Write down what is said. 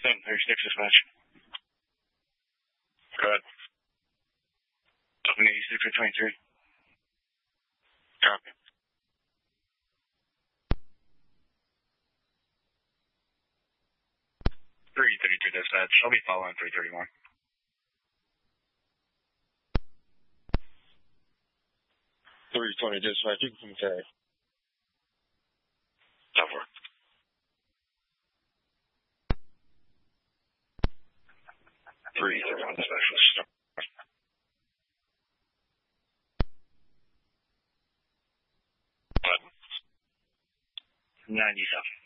36 dispatch. Go ahead. 86 or 23. Copy. 332 dispatch. I'll be following 331. 320 dispatch. You can say. Over. 331 dispatch. 97.